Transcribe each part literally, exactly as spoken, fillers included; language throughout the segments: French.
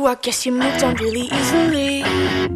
you, I guess you moved on really easily.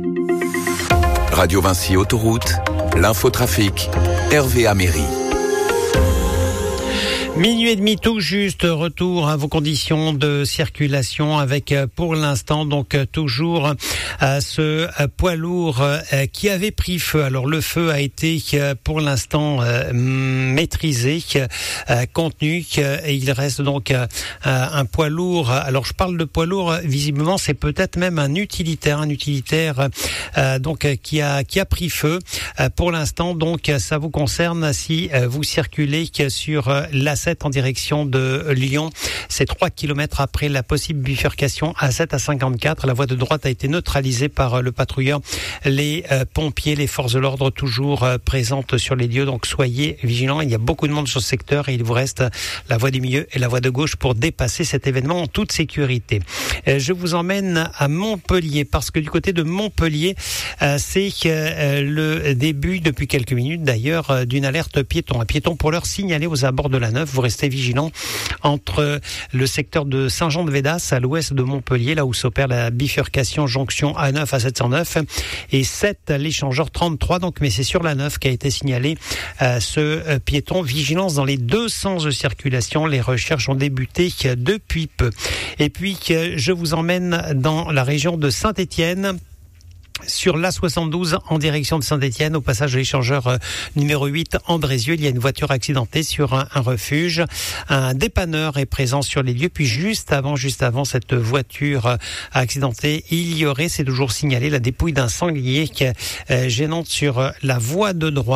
Radio Vinci Autoroute, l'infotrafic, Hervé Améry. Minuit et demi tout juste, retour à vos conditions de circulation avec pour l'instant donc toujours euh, ce euh, poids lourd euh, qui avait pris feu. Alors le feu a été euh, pour l'instant euh, maîtrisé, euh, contenu et il reste donc euh, un poids lourd. Alors je parle de poids lourd, visiblement c'est peut-être même un utilitaire, un utilitaire euh, donc qui a qui a pris feu. Euh, pour l'instant donc ça vous concerne si euh, vous circulez sur euh, l'A sept en direction de Lyon. C'est trois kilomètres après la possible bifurcation A sept à cinquante-quatre. La voie de droite a été neutralisée par le patrouilleur. Les euh, pompiers, les forces de l'ordre toujours euh, présentes sur les lieux. Donc soyez vigilants. Il y a beaucoup de monde sur ce secteur et il vous reste la voie du milieu et la voie de gauche pour dépasser cet événement en toute sécurité. Euh, je vous emmène à Montpellier parce que du côté de Montpellier, euh, c'est euh, le début depuis quelques minutes d'ailleurs euh, d'une alerte piéton. Un piéton pour l'heure signalé aux abords de la Neuve. Vous restez vigilants entre le secteur de Saint-Jean-de-Védas à l'ouest de Montpellier, là où s'opère la bifurcation jonction A neuf à sept cent neuf et sept l'échangeur trente-trois. Donc, mais c'est sur la neuf qu'a été signalé euh, ce euh, piéton. Vigilance dans les deux sens de circulation. Les recherches ont débuté depuis peu. Et puis, euh, je vous emmène dans la région de Saint-Étienne. Sur l'A soixante-douze en direction de Saint-Étienne, au passage de l'échangeur euh, numéro huit Andrézieux, il y a une voiture accidentée sur un, un refuge. Un dépanneur est présent sur les lieux. Puis juste avant, juste avant cette voiture euh, accidentée, il y aurait, c'est toujours signalé, la dépouille d'un sanglier qui est euh, gênante sur euh, la voie de droite.